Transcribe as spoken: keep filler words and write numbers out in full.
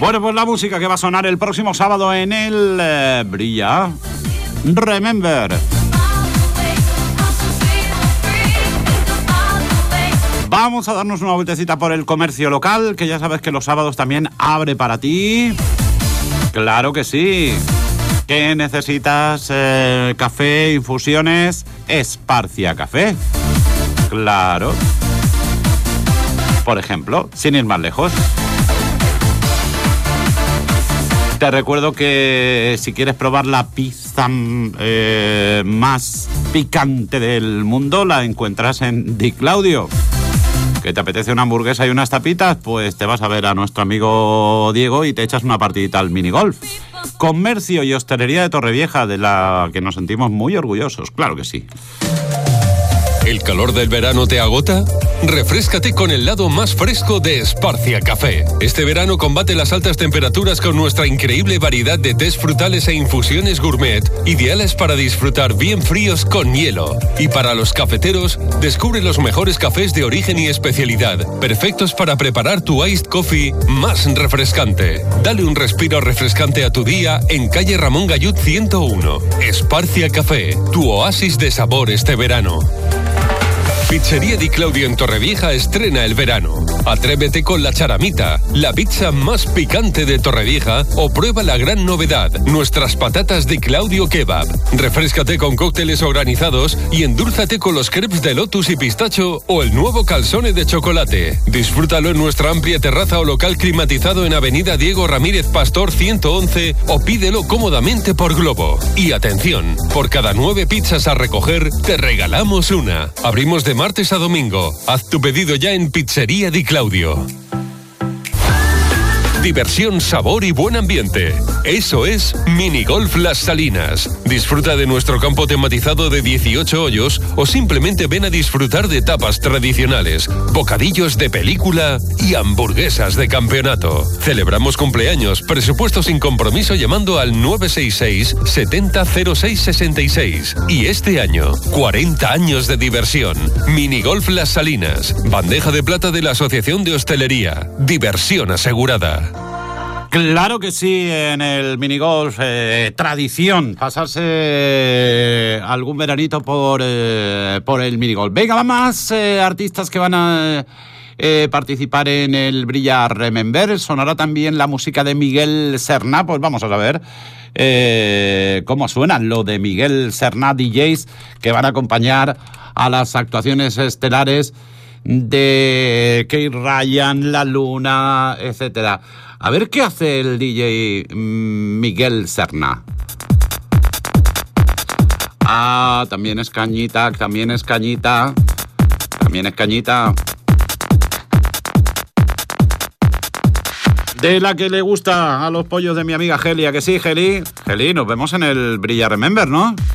Bueno, pues la música que va a sonar el próximo sábado en el eh, Brilla Remember. Vamos a darnos una vueltecita por el comercio local, que ya sabes que los sábados también abre para ti. Claro que sí. ¿Qué necesitas? Eh, café, infusiones, Esparcia Café. Claro. Por ejemplo, sin ir más lejos. Te recuerdo que si quieres probar la pizza eh, más picante del mundo, la encuentras en Di Claudio. ¿Que te apetece una hamburguesa y unas tapitas? Pues te vas a ver a nuestro amigo Diego y te echas una partidita al minigolf. Comercio y hostelería de Torrevieja, de la que nos sentimos muy orgullosos, claro que sí. ¿El calor del verano te agota? Refréscate con el lado más fresco de Esparcia Café. Este verano combate las altas temperaturas con nuestra increíble variedad de tés frutales e infusiones gourmet, ideales para disfrutar bien fríos con hielo. Y para los cafeteros, descubre los mejores cafés de origen y especialidad, perfectos para preparar tu iced coffee más refrescante. Dale un respiro refrescante a tu día en calle Ramón Gallud ciento uno. Esparcia Café, tu oasis de sabor este verano. Pizzería Di Claudio en Torrevieja estrena el verano. Atrévete con la charamita, la pizza más picante de Torrevieja, o prueba la gran novedad, nuestras patatas Di Claudio Kebab. Refréscate con cócteles organizados y endúlzate con los crepes de lotus y pistacho o el nuevo calzone de chocolate. Disfrútalo en nuestra amplia terraza o local climatizado en Avenida Diego Ramírez Pastor ciento once o pídelo cómodamente por Globo. Y atención, por cada nueve pizzas a recoger, te regalamos una. Abrimos de martes a domingo. Haz tu pedido ya en Pizzería Di Claudio. Diversión, sabor y buen ambiente. Eso es Minigolf Las Salinas. Disfruta de nuestro campo tematizado de dieciocho hoyos o simplemente ven a disfrutar de tapas tradicionales, bocadillos de película y hamburguesas de campeonato. Celebramos cumpleaños, presupuesto sin compromiso llamando al nueve seis seis, setenta cero seis sesenta y seis. Y este año, cuarenta años de diversión. Minigolf Las Salinas. Bandeja de plata de la Asociación de Hostelería. Diversión asegurada. Claro que sí, en el minigolf, eh, tradición, pasarse eh, algún veranito por, eh, por el minigolf. Venga, más eh, artistas que van a eh, participar en el Brilla Remember. Sonará también la música de Miguel Serna, pues vamos a saber eh, cómo suena lo de Miguel Serna D Js, que van a acompañar a las actuaciones estelares de Kate Ryan, La Luna, etcétera. A ver qué hace el D J Miguel Serna. Ah, también es cañita, también es cañita, también es cañita. De la que le gusta a los pollos de mi amiga Geli, ¿a que sí, Geli? Geli, nos vemos en el Brilla Remember, ¿no?